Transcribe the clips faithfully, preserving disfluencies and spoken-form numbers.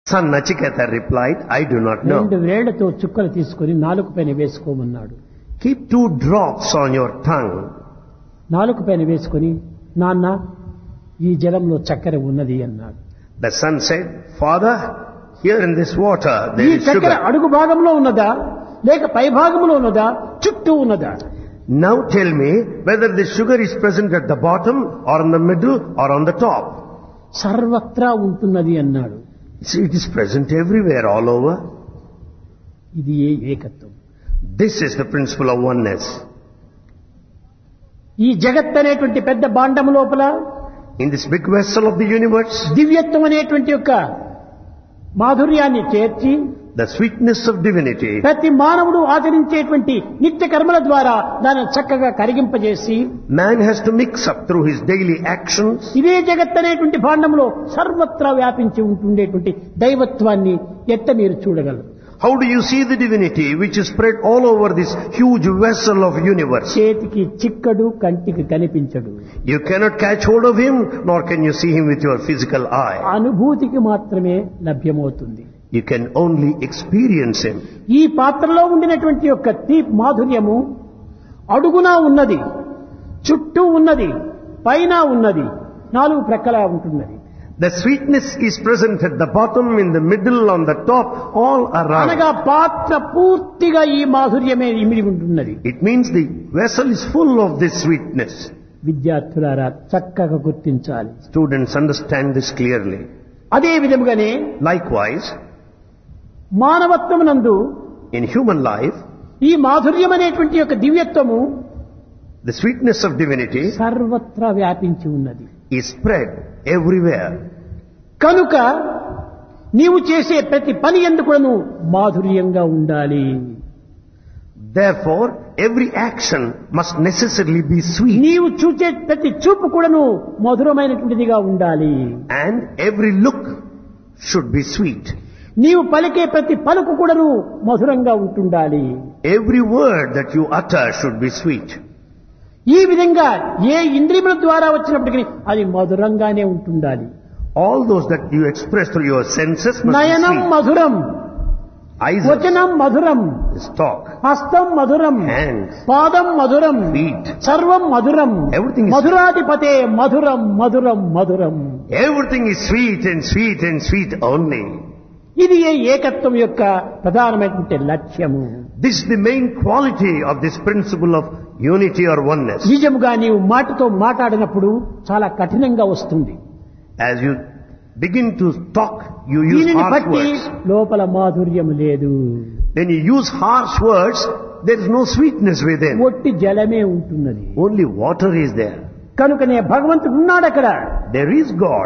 Son Nachiketa replied, I do not know. రెండు వేళ్లతో చుక్కలు తీసుకొని నాలుక పైన వేసుకోమన్నాడు. Keep two drops on your tongue. నాలుక పైన వేసుకొని నాన్న ఈ జలంలో చక్కెర ఉన్నది అన్నాడు. The son said, Father, here in this water ఈ there is చక్కెర sugar. అడుగు భాగంలో ఉన్నదా లేక పై భాగంలో ఉన్నదా చుట్టూ ఉన్నదా? Now tell me whether the sugar is present at the bottom or in the middle or on the top. సర్వత్రా ఉంటున్నది అన్నాడు. See, it is present everywhere, all over. ఇది ఏ ఏకత్వం. This is the principle of oneness. ఈ జగత్ అనేటువంటి పెద్ద భాండము లోపల In this big vessel of the universe, దివ్యత్వం అనేటువంటి యొక్క మాధుర్యాన్ని చేర్చి the sweetness of divinity, ప్రతి మానవుడు ఆచరించేటువంటి నిత్య కర్మల ద్వారా దాన్ని చక్కగా కరిగింపజేసి man has to mix up through his daily actions. ఇదే జగత్ అనేటువంటి భాండంలో సర్వత్రా వ్యాపించి ఉంటుండేటువంటి దైవత్వాన్ని ఎట్ట మీరు చూడగలరు? How do you see the divinity which is spread all over this huge vessel of universe? చేతికి చిక్కడు, కంటికి కనిపించడు. You cannot catch hold of him, nor can you see him with your physical eye. అనుభూతికి మాత్రమే లభ్యమవుతుంది. You can only experience him. ఈ పాత్రలో ఉండినటువంటి యొక్క తీపి మాధుర్యము అడుగునా ఉన్నది, చుట్టూ ఉన్నది, పైన ఉన్నది, నాలుగు ప్రక్కల ఉంటున్నది. The sweetness is present at the bottom, in the middle, on the top, all around. అనగా పాత్ర పూర్తిగా ఈ మాధుర్యమే ఇమిడి ఉంటున్నది. It means the vessel is full of this sweetness. విద్యార్థులారా చక్కగా గుర్తించాలి. Students understand this clearly. అదే విధముగానే Likewise, మానవత్వమునందు in human life, ఈ మాధుర్యం అనేటువంటి యొక్క దివ్యత్వము the sweetness of divinity సర్వత్రా వ్యాపించి ఉన్నది. is spread everywhere. కనుక నీవు చేసే ప్రతి పని ఎందుకును మాధుర్యంగా ఉండాలి. Therefore, every action must necessarily be sweet, నీవు చూసే ప్రతి చూపు కూడాను మధురమైనటువంటిదిగా ఉండాలి. and every look should be sweet. నీవు పలికే ప్రతి పలుకు కూడాను మధురంగా ఉంటుండాలి. Every word that you utter should be sweet. ఈ విధంగా ఏ ఇంద్రియముల ద్వారా వచ్చినప్పటికీ అది మధురంగానే ఉంటుండాలి. All those that you express through your senses must Nayanam be sweet. మధురం, Eyes వచనం మధురం, is talk, హస్తం మధురం, hands, పాదం మధురం, feet, సర్వం మధురం, Everything is- మధురాధిపతే మధురం మధురం మధురం. everything is sweet and sweet and sweet only. ఇది ఏ ఏకత్వం యొక్క ప్రధానమైనటువంటి లక్ష్యము. This is the main quality of this principle of unity or oneness. నిజముగా నీవు మాటతో మాట్లాడినప్పుడు చాలా కఠినంగా వస్తుంది. As you begin to talk, you use దీనిని harsh బట్టి words. లోపల మాధుర్యం లేదు, When you use harsh words, there is no sweetness within. ఒట్టి జలమే ఉంటున్నది. Only water is there. కనుకనే భగవంతుడు ఉన్నాడు అక్కడ, There is God,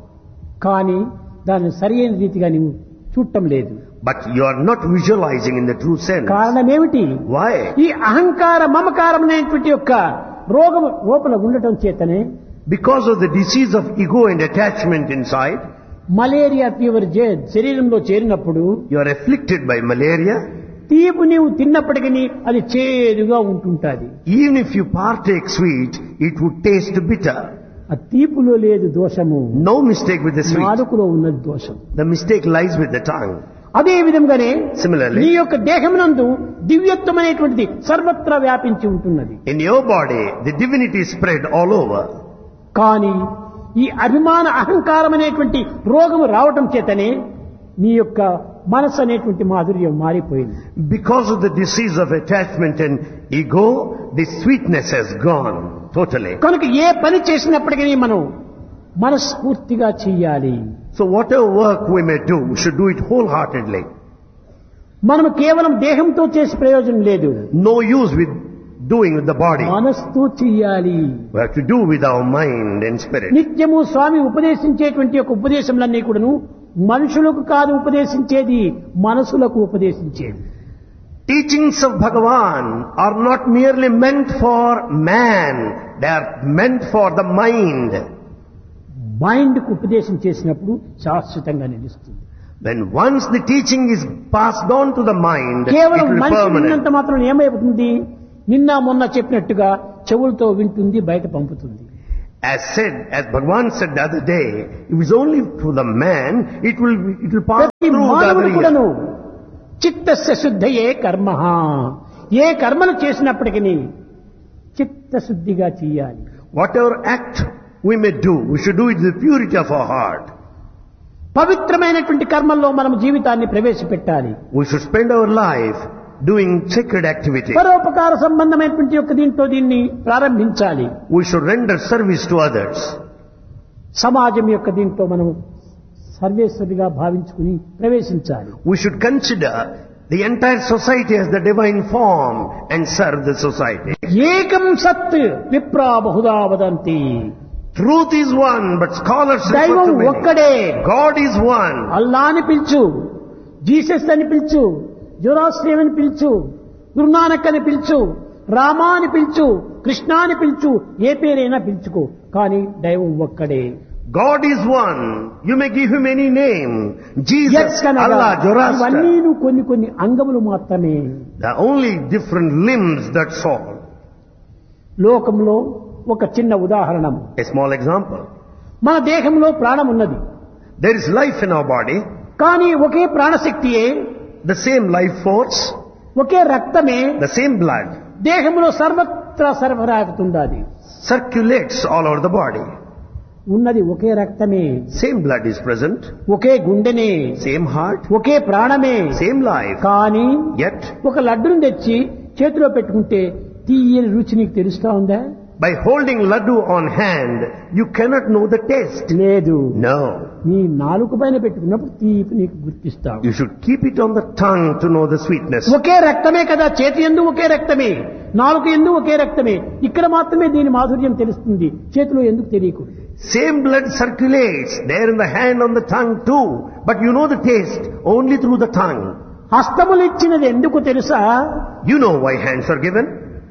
కానీ దాన్ని సరైన రీతిగా నీవు చూడటం లేదు. but you are not visualizing in the true sense. కారణం ఏమిటి? Why? ఈ అహంకార మమకారం అనేటువంటి యొక్క రోగం లోపల ఉండటం చేతనే Because of the disease of ego and attachment inside, malaria fever జే- శరీరంలో చేరినప్పుడు you are afflicted by malaria. తీపు నీవు తిన్నప్పటికీ అది చేదుగా ఉంటుంటాది. Even if you partake sweet, it would taste bitter. ఆ తీపులో లేదు దోషము, No mistake with the sweet. నాలుకలో ఉన్నది దోషం. The mistake lies with the tongue. అదే విధంగానే Similarly, నీ యొక్క దేహమునందు దివ్యత్వం అనేటువంటిది సర్వత్రా వ్యాపించి ఉంటున్నది. in your body, the divinity is spread all over. కానీ ఈ అభిమాన అహంకారం అనేటువంటి రోగము రావటం చేతనే నీ యొక్క మనస్సు అనేటువంటి మాధుర్యం మారిపోయింది. Because of the disease of attachment and ego, the sweetness has gone totally. కనుక ఏ పని చేసినప్పటికీ మనం మనస్ఫూర్తిగా చెయ్యాలి. So whatever work we may do, we should do it wholeheartedly. మనం కేవలం దేహంతో చేసే ప్రయోజనం లేదు, No use with doing with the body. మనస్తో చెయ్యాలి. We have to do with our mind and spirit. నిత్యము స్వామి ఉపదేశించేటువంటి యొక్క ఉపదేశములన్నీ కూడాను మనుషులకు కాదు ఉపదేశించేది, మనసులకు ఉపదేశించేది. Teachings of Bhagavan are not merely meant for man, they are meant for the mind. Mind కు ఉపదేశం చేసినప్పుడు శాశ్వతంగా నిలుస్తుంది. When once the teaching is passed on to the mind, it కేవలం will be మనిషి permanent. విన్నంత మాత్రం ఏమైపోతుంది? నిన్న మొన్న చెప్పినట్టుగా చెవులతో వింటుంది, బయట పంపుతుంది. As said, as Bhagavan said the other day, if it's only to the man, it will, it will pass ప్రతి through the మానవుడు other కూడాను ear. చిత్తస్య శుద్ధయే కర్మ. ఏ కర్మను చేసినప్పటికీ చిత్తశుద్ధిగా చేయాలి. Whatever act we may do, we should do it with the purity of our heart. పవిత్రమైనటువంటి కర్మల్లో మనం జీవితాన్ని ప్రవేశపెట్టాలి. We should spend our life doing sacred activity. పరోపకార సంబంధమైనటువంటి యొక్క దీంతో దీన్ని ప్రారంభించాలి. We should render service to others. సమాజం యొక్క దీంట్లో మనం సర్వేశ్వరిగా భావించుకుని ప్రవేశించాలి. We should consider the entire society as the divine form and serve the society. ఏకం సత్ విప్రా Bahuda వదంతి. Truth is one, but scholars refer దైవం to many. ఒక్కడే. God is one. అల్లా అని పిలుచు, జీసస్ అని పిలుచు, జొరాస్ట్రియన్ అని పిలుచు, గురునానక్ అని పిలుచు, రామా అని పిలుచు, కృష్ణ అని పిలుచు, ఏ పేరైనా పిలుచుకో, కానీ దైవం ఒక్కడే. God is one. You may give him any name. Jesus, ఎక్కనగా Allah, Zoroaster. ఇవన్నీను కొన్ని కొన్ని అంగములు మాత్రమే. The only different limbs, that's all. లోకంలో ఒక చిన్న ఉదాహరణం. A small example. మన దేహంలో ప్రాణం ఉన్నది, There is life in our body, కానీ ఒకే ప్రాణశక్తియే, the same life force, ఒకే రక్తమే the same blood దేహంలో సర్వత్రా సరఫరా అవుతుంది. circulates all over the body. ఉన్నది ఒకే రక్తమే, Same blood is present, okay గుండెనే, same heart, ఒకే ప్రాణమే. same life. కానీ Yet, ఒక లడ్డును తెచ్చి చేతిలో పెట్టుకుంటే తీయని రుచి నీకు తెలుస్తా ఉందా? by holding laddu on hand, you cannot know the taste. లేదు. No. నీ నాలుక పైన పెట్టుకున్నప్పుడు తీపి నీకు గుర్తిస్తావు. You should keep it on the tongue to know the sweetness. ఒకే రక్తమే కదా, చేతి ఎందు ఒకే రక్తమే, నాలుక ఎందు ఒకే రక్తమే. ఇక్కడ మాత్రమే దీని మాధుర్యం తెలుస్తుంది, చేతిలో ఎందుకు తెలియకూడదు? Same blood circulates there in the hand, on the tongue too, but you know the taste only through the tongue. హస్తములు ఇచ్చినది ఎందుకు తెలుసా? You know why hands are given?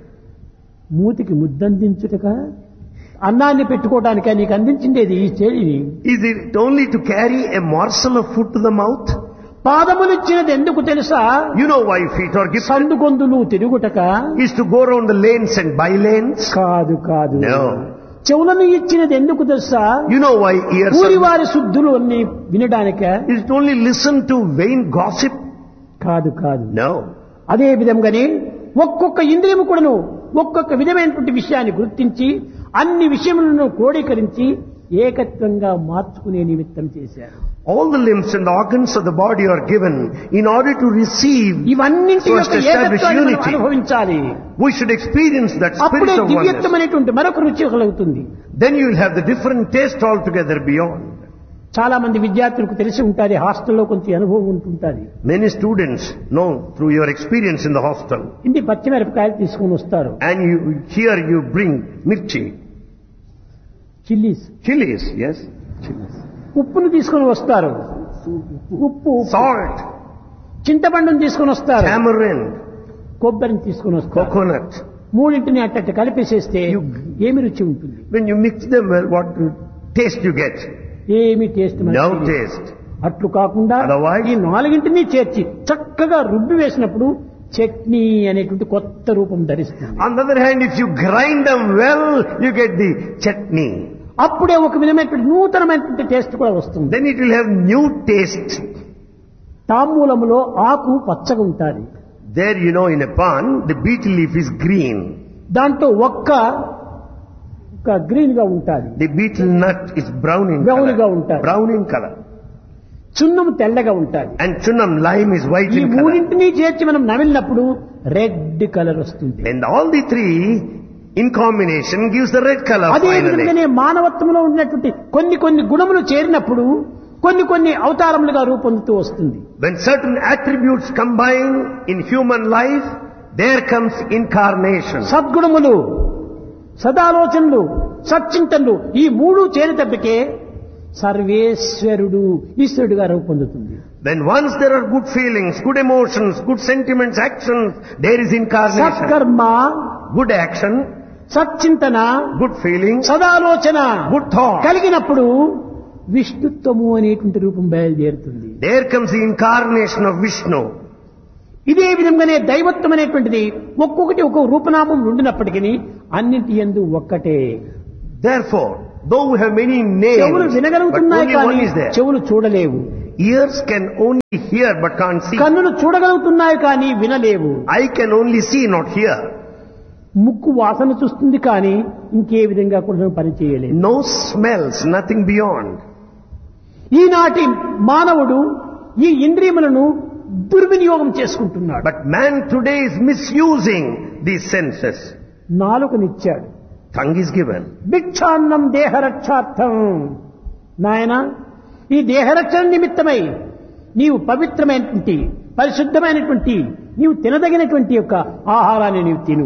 మూతికి ముద్దందించుటక, అన్నాన్ని పెట్టుకోవడానిక నీకు అందించిండేది ఈ చేతిని. Is it only to carry a morsel of food to the mouth? పాదములు ఇచ్చినది ఎందుకు తెలుసా? You know why feet are given? సందుగొందులు తిరుగుటక. Is to go around the lanes and by lanes? కాదు కాదు. No. చెవులను ఇచ్చినది ఎందుకు తెలుసా? You know why ears ఊరి are... వారి శుద్ధులు అన్ని వినడానిక. Is it only listen to vain gossip? కాదు కాదు. No. అదే విధంగానే ఒక్కొక్క ఇంద్రియము కూడాను ఒక్కొక్క విధమైనటువంటి విషయాన్ని గుర్తించి అన్ని విషయములను క్రోడీకరించి ఏకత్వంగా మార్చుకునే నిమిత్తం చేశారు. All the limbs and the organs of the body are given in order to receive, ఇవన్నింటి so as యొక్క to establish ఏకత్వాన్ని మనం unity. అనుభవించాలి. We should experience that spirit అప్పుడే of oneness. దివ్యత్వమైనటువంటి మరొక రుచి కలుగుతుంది. Then you will have the different taste altogether beyond. చాలా మంది విద్యార్థులకు తెలిసి ఉంటుంది, హాస్టల్లో కొంచెం అనుభవం ఉంటుంటుంది. Many students know through your experience in the hostel. ఇంటి పచ్చిమిరపకాయలు తీసుకొని వస్తారు, And you, here you bring mirchi, chillies, chilies, yes, chilies, ఉప్పును తీసుకొని వస్తారు, ఉప్పు, salt, చింతపండును తీసుకొని వస్తారు, tamarind, కొబ్బరిని తీసుకొని వస్తారు. coconut. మూడింటిని అట్టట్టు కలిపేసేస్తే ఏమి రుచి ఉంటుంది? When you mix them well, what taste you get? ఏమి టేస్ట్ No taste. అట్లు కాకుండా Otherwise- ఈ నాలుగింటిని చేర్చి చక్కగా రుబ్బి వేసినప్పుడు చట్నీ అనేటువంటి కొత్త రూపం ధరిస్తుంది. On the other hand, if you grind them well, you get the chutney. అప్పుడే ఒక విధమైనటువంటి నూతనమైనటువంటి టేస్ట్ కూడా వస్తుంది. Then it will have new taste. తాంబూలములో ఆకు పచ్చగా ఉంటుంది, There, you know, in a pan, the betel leaf is green. దాంట్లో ఒక్క గ్రీన్ గా ఉంటుంది, The betel nut is brown in Brown గా color. ఉంటాయి. Brown in color. చున్నం తెల్లగా ఉంటుంది. And chunam lime is white ఈ in color. మూడింటిని చేర్చి మనం నమిలినప్పుడు రెడ్ కలర్ వస్తుంది. And all the three in combination gives the red color అదే finally. విధంగానే మానవత్వంలో ఉన్నటువంటి కొన్ని కొన్ని గుణములు చేరినప్పుడు కొన్ని కొన్ని అవతారములుగా రూపొందుతూ వస్తుంది. When certain attributes combine in human life, there comes incarnation. సద్గుణములు, సదాలోచనలు, సచ్చింతనలు, ఈ మూడు చేరితప్పటికే సర్వేశ్వరుడు ఈశ్వరుడుగా రూపొందుతుంది. When once there are good feelings, good emotions, good sentiments, actions, there is incarnation. సత్కర్మ, Good action, సచ్చింతన, good feeling, సదాలోచన good thought. కలిగినప్పుడు విష్ణుత్వము అనేటువంటి రూపం బయలుదేరుతుంది. There comes the incarnation of Vishnu. ఇదే విధంగానే దైవత్వం అనేటువంటిది ఒక్కొక్కటి ఒక్కొక్క రూపనామం ఉండినప్పటికీ అన్నింటి యందు ఒక్కటే. Therefore, though we have many చెవులు names, but వినగలుగుతున్నాయి only one కానీ is there. చెవులు చూడలేవు. Ears can only hear but can't see. కన్నులు చూడగలుగుతున్నాయి కానీ వినలేవు. Eye can only see, not hear. ముక్కు వాసన చూస్తుంది కానీ ఇంకే విధంగా కూడా పని చేయలేదు. Nose smells, nothing beyond. ఈనాటి మానవుడు ఈ ఇంద్రియములను దుర్వినియోగం చేసుకుంటున్నాడు. But man today is misusing these senses. నాలుకనిచ్చాడు. Tongue is given. భిక్షాన్నం దేహరక్షార్థం. నాయన ఈ దేహరక్షణ నిమిత్తమై నీవు పవిత్రమైనటువంటి పరిశుద్ధమైనటువంటి నీవు తినదగినటువంటి యొక్క ఆహారాన్ని నీవు తిను.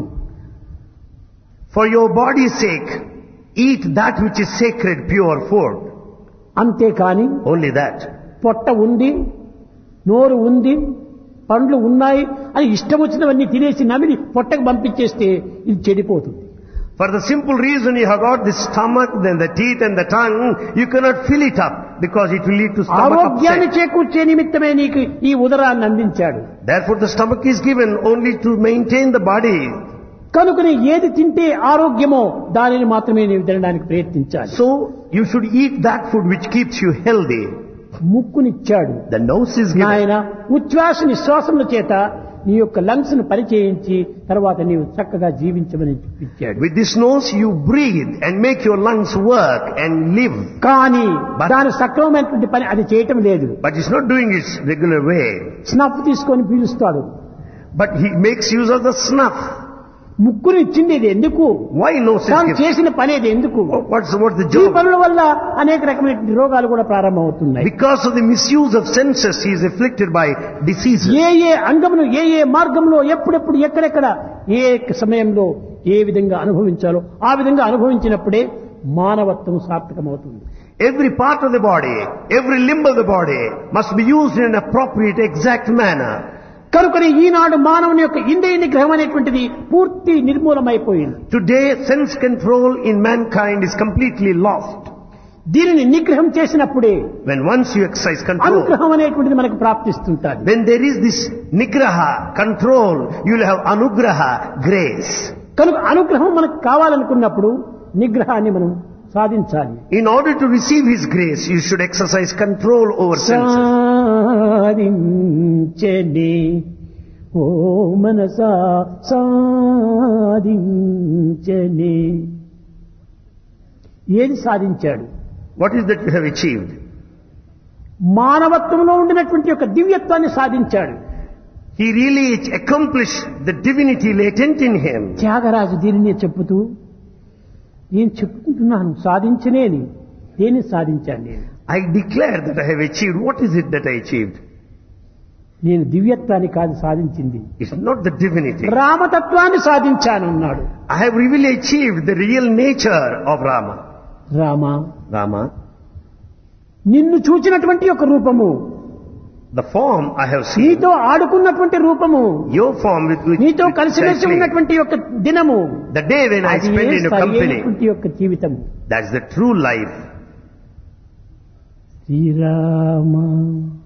For your body's sake, eat that which is sacred, pure food. అంతేకాని Only that. పొట్ట ఉంది, నోరు ఉంది, పండ్లు ఉన్నాయి అని ఇష్టం వచ్చినవన్నీ తినేసి నమిలి పొట్టకు పంపించేస్తే ఇది చెడిపోతుంది. For the simple reason you have got the stomach, then the teeth and the tongue, you cannot fill it up because it will lead to stomach ఆరోగ్యాన్ని upset. చేకూర్చే నిమిత్తమే నీకు ఈ ఉదరాన్ని అందించాడు. Therefore the stomach is given only to maintain the body. కనుకని ఏది తింటే ఆరోగ్యమో దానిని మాత్రమే నీవు తినడానికి ప్రయత్నించాలి. So you should eat that food which keeps you healthy. ముక్కునిచ్చాడు. The nose is given. నాయన ఉచ్ఛ్వాస నిశ్వాసముల చేత నీ యొక్క లంగ్స్ ను పరిచయించి తర్వాత నీవు చక్కగా జీవించమని ఇచ్చాడు. With this nose you breathe and make your lungs work and live. కానీ But- దాని సక్రమమైనటువంటి పని అది చేయటం లేదు. But it's not doing its regular way. Snuff తీసుకొని పీలుస్తాడు. But he makes use of the snuff. ముక్కుని ఇచ్చింది ఇది ఎందుకు? Why nose is తాను given? చేసిన పని ఇది ఎందుకు? What's, what's the ఈ job? పనుల వల్ల అనేక రకమైన రోగాలు కూడా ప్రారంభమవుతున్నాయి. Because of the misuse of senses, he is afflicted by diseases. ఏ ఏ అంగమును ఏ ఏ మార్గంలో ఎప్పుడెప్పుడు ఎక్కడెక్కడ ఏ సమయంలో ఏ విధంగా అనుభవించాలో ఆ విధంగా అనుభవించినప్పుడే మానవత్వం సార్థకమవుతుంది. Every part of the body, every limb of the body must be used in an appropriate, exact manner. కనుకనే ఈనాడు మానవుని యొక్క ఇంద్రియ నిగ్రహం అనేటువంటిది పూర్తి నిర్మూలమైపోయింది. Today, sense control in mankind is completely lost. దీనిని నిగ్రహం చేసినప్పుడే When once you exercise control, అనుగ్రహం అనేటువంటిది మనకు ప్రాప్తిస్తుంటుంది. when there is this nigraha, control, you will have anugraha, grace. కనుక అనుగ్రహం మనకు కావాలనుకున్నప్పుడు నిగ్రహాన్ని మనం సాధించాలి. In order to receive his grace, you should exercise control over senses. సాధించని ఓ మనసా సాధించని. ఏది సాధించాడు? What is that you have achieved? మానవత్వంలో ఉండినటువంటి యొక్క దివ్యత్వాన్ని సాధించాడు. He really accomplished the divinity latent in him. Tyagaraju దీనినే చెప్పుతూ నేను చెప్పుకుంటున్నాను సాధించనేని దేన్ని సాధించాను నేను? I declare that I have achieved. What is it that I achieved? నేను దివ్యత్వాన్ని కాదు సాధించింది, It's not the divinity. రామతత్వాన్ని సాధించాను అన్నాడు. I have really achieved the real nature of Rama. Rama, Rama, నిన్ను చూచినటువంటి ఒక రూపము, the form I have seen, నీతో ఆడుకున్నటువంటి రూపము, your form with which, నీతో which I కలిసిమెలిసి play. ఉన్నటువంటి యొక్క దినము, The day when I అది spend in your company, సరైనటువంటి యొక్క జీవితము. that's the true life. Srirama